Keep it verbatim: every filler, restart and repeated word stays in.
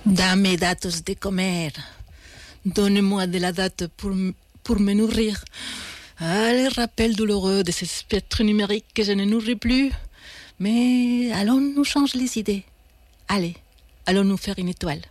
Dame datos de comer. Donne-moi de la date pour, pour me nourrir. Ah, les rappels douloureux de ces spectres numériques que je ne nourris plus. Mais allons-nous changer les idées. Allez, allons-nous faire une étoile.